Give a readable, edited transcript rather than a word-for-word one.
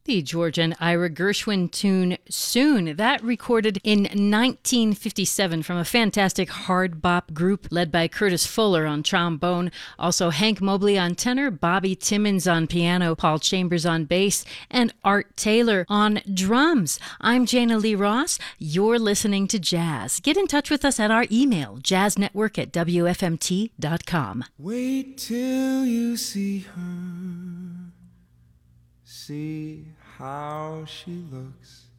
The George and Ira Gershwin tune Soon, that recorded in 1957 from a fantastic hard bop group led by Curtis Fuller on trombone, also Hank Mobley on tenor, Bobby Timmons on piano, Paul Chambers on bass, and Art Taylor on drums. I'm Jana Lee Ross. You're listening to Jazz. Get in touch with us at our email, jazznetwork@wfmt.com. Wait till you see her. See how she looks